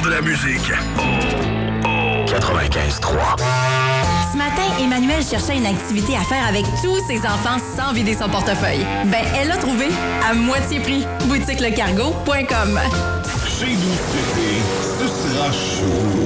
meilleur de la musique. 95.3. Ce matin, Emmanuel cherchait une activité à faire avec tous ses enfants sans vider son portefeuille. Ben, elle l'a trouvé à moitié prix. boutiquelecargo.com. Chez nous cet été, ce sera chaud.